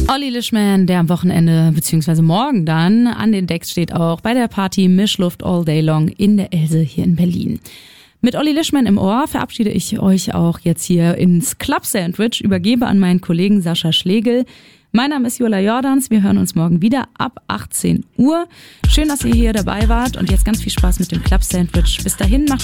Olli Lischman, der am Wochenende bzw. morgen dann an den Decks steht, auch bei der Party Mischluft All Day Long in der Else hier in Berlin. Mit Olli Lischman im Ohr verabschiede ich euch auch jetzt hier ins Club Sandwich, übergebe an meinen Kollegen Sascha Schlegel. Mein Name ist Jola Jordans, wir hören uns morgen wieder ab 18 Uhr. Schön, dass ihr hier dabei wart und jetzt ganz viel Spaß mit dem Club Sandwich. Bis dahin, macht